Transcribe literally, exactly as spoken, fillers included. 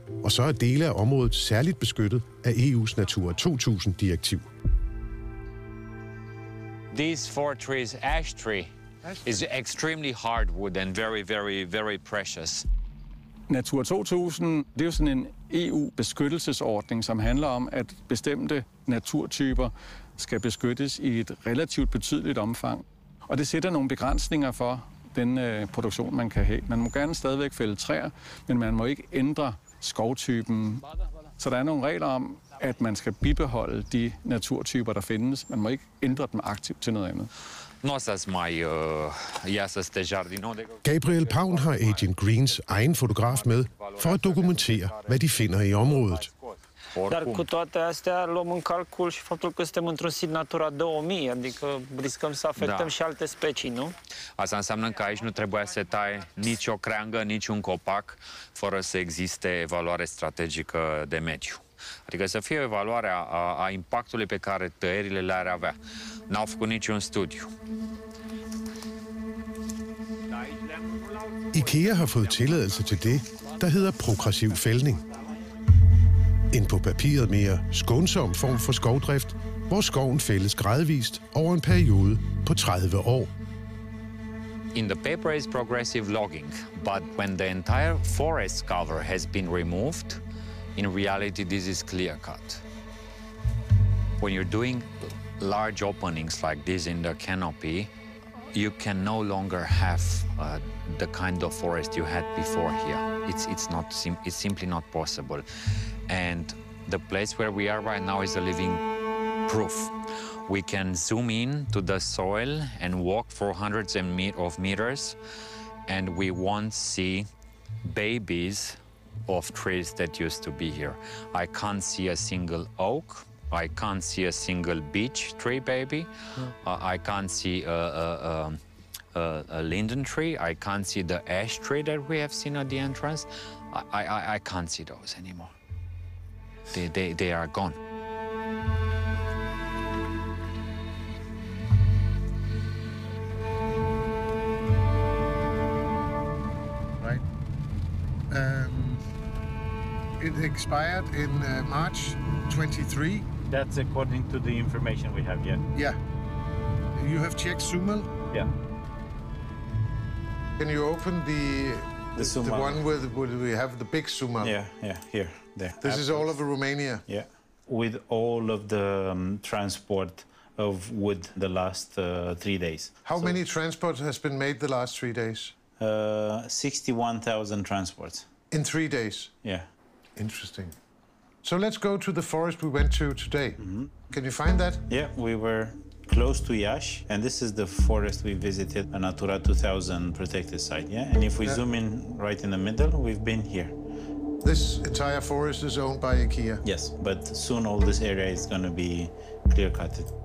og så er dele af området særligt beskyttet af E U's Natura to tusind-direktiv. These four trees, ash tree, is extremely hardwood and very, very, very precious. Natura to tusind, det er jo sådan en E U-beskyttelsesordning, som handler om, at bestemte naturtyper skal beskyttes i et relativt betydeligt omfang. Og det sætter nogle begrænsninger for den øh, produktion, man kan have. Man må gerne stadigvæk fælde træer, men man må ikke ændre skovtypen. Så der er nogle regler om, at man skal bibeholde de naturtyper, der findes. Man må ikke ændre dem aktivt til noget andet. Gabriel Paun har Agent Greens egen fotograf med for at dokumentere, hvad de finder i området. Dar cu toate astea luăm în calcul și faptul că suntem într-un sit Natura două mii, adică riscăm să afectăm și alte specii, nu? Asta înseamnă că aici nu trebuie să taie nici o creangă, nici un copac, fără să existe evaluare strategică de mediu. Adică să fie o evaluare a, a impactului pe care tăierile le-ar avea. N-au făcut niciun studiu. IKEA har fået tilladelse til det, der hedder progressiv fældning. En på papiret mere skånsom form for skovdrift, hvor skoven fældes gradvist over en periode på tredive år. In the paper is progressive logging, but when the entire forest cover has been removed, in reality this is clear cut. When you're doing large openings like this in the canopy, you can no longer have uh, the kind of forest you had before here. It's, it's, not sim it's simply not possible. And the place where we are right now is a living proof. We can zoom in to the soil and walk for hundreds of meters, and we won't see babies of trees that used to be here. I can't see a single oak. I can't see a single beech tree baby. Hmm. Uh, I can't see a, a, a, a linden tree. I can't see the ash tree that we have seen at the entrance. I, I, I can't see those anymore. They, they, they are gone. Right. Um, it expired in uh, March twenty-three. That's according to the information we have, yeah. Yeah. You have checked Sumal? Yeah. Can you open the the, the, the one where, the, where we have the big Sumal? Yeah, yeah, here, there. This is all over Romania? Yeah. With all of the um, transport of wood the last uh, three days. How so, many transports has been made the last three days? Uh, sixty-one thousand transports. In three days? Yeah. Interesting. So let's go to the forest we went to today. Mm-hmm. Can you find that? Yeah, we were close to Iași, and this is the forest we visited, a Natura two thousand protected site, yeah? And if we yeah. zoom in right in the middle, we've been here. This entire forest is owned by IKEA? Yes, but soon all this area is going to be clear-cutted.